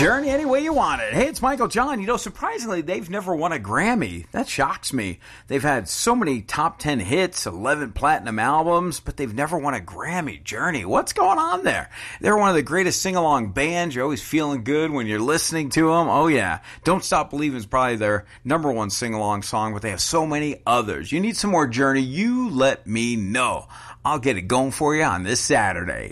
Journey any way you want it. Hey, it's Michael John. You know, surprisingly, they've never won a Grammy. That shocks me. They've had so many top 10 hits, 11 platinum albums, but they've never won a Grammy. Journey, what's going on there? They're one of the greatest sing-along bands. You're always feeling good when you're listening to them. Oh, yeah. Don't Stop Believing is probably their number one sing-along song, but they have so many others. You need some more Journey? You let me know. I'll get it going for you on this Saturday.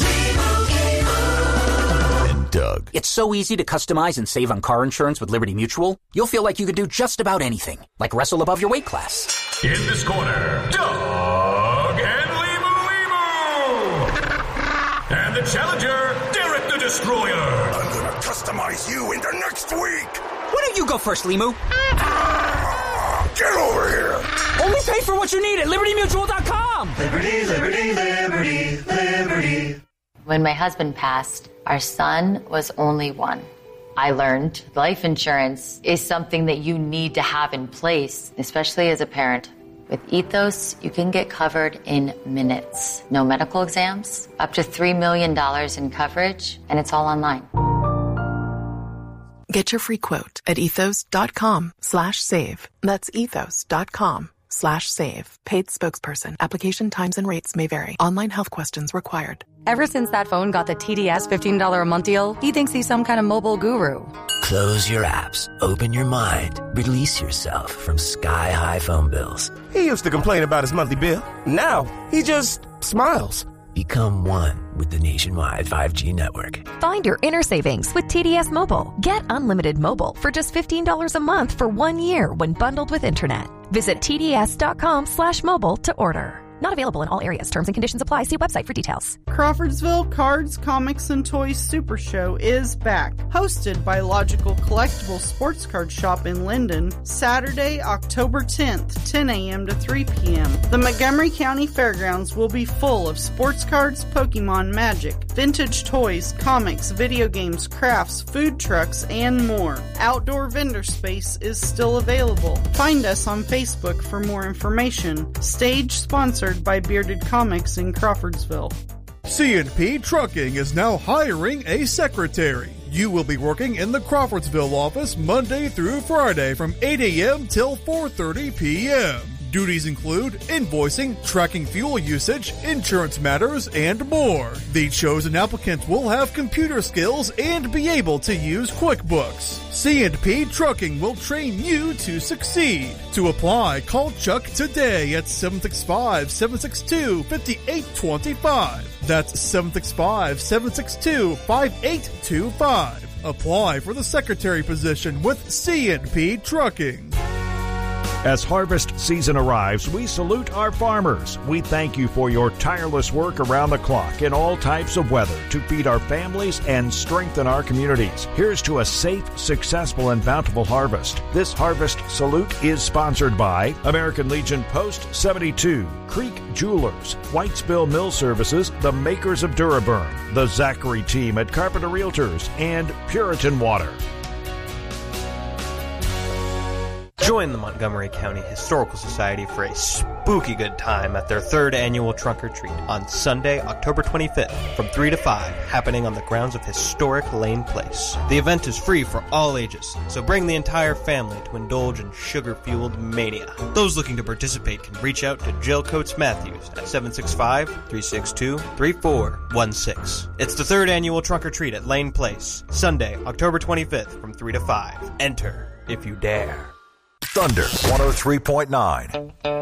Doug. It's so easy to customize and save on car insurance with Liberty Mutual. You'll feel like you could do just about anything, like wrestle above your weight class. In this corner, Doug and Limu. And the challenger, Derek the Destroyer. I'm gonna customize you into next week. Why don't you go first, Limu? Get over here. Only pay for what you need at LibertyMutual.com. Liberty, liberty, liberty, liberty. When my husband passed, our son was only one. I learned life insurance is something that you need to have in place, especially as a parent. With Ethos, you can get covered in minutes. No medical exams, up to $3 million in coverage, and it's all online. Get your free quote at ethos.com/save. That's ethos.com/save. Paid spokesperson. Application times and rates may vary. Online health questions required. Ever since that phone got the TDS $15 a month deal, he thinks he's some kind of mobile guru. Close your apps, open your mind, release yourself from sky-high phone bills. He used to complain about his monthly bill. Now, he just smiles. Become one with the nationwide 5G network. Find your inner savings with TDS Mobile. Get unlimited mobile for just $15 a month for 1 year when bundled with internet. Visit TDS.com/mobile to order. Not available in all areas. Terms and conditions apply. See website for details. Crawfordsville Cards, Comics, and Toys Super Show is back. Hosted by Logical Collectible Sports Card Shop in Linden, Saturday, October 10th, 10 a.m. to 3 p.m. The Montgomery County Fairgrounds will be full of sports cards, Pokemon, Magic, vintage toys, comics, video games, crafts, food trucks, and more. Outdoor vendor space is still available. Find us on Facebook for more information. Stage sponsored by Bearded Comics in Crawfordsville. C&P Trucking is now hiring a secretary. You will be working in the Crawfordsville office Monday through Friday from 8 a.m. till 4:30 p.m. Duties include invoicing, tracking fuel usage, insurance matters, and more. The chosen applicant will have computer skills and be able to use QuickBooks. C&P Trucking will train you to succeed. To apply, call Chuck today at 765-762-5825. That's 765-762-5825. Apply for the secretary position with C&P Trucking. As harvest season arrives, we salute our farmers. We thank you for your tireless work around the clock in all types of weather to feed our families and strengthen our communities. Here's to a safe, successful, and bountiful harvest. This harvest salute is sponsored by American Legion Post 72, Creek Jewelers, Whitesville Mill Services, the makers of Duraburn, the Zachary team at Carpenter Realtors, and Puritan Water. Join the Montgomery County Historical Society for a spooky good time at their third annual Trunk or Treat on Sunday, October 25th from 3 to 5, happening on the grounds of historic Lane Place. The event is free for all ages, so bring the entire family to indulge in sugar-fueled mania. Those looking to participate can reach out to Jill Coates Matthews at 765-362-3416. It's the third annual Trunk or Treat at Lane Place, Sunday, October 25th from 3 to 5. Enter if you dare. Thunder 103.9.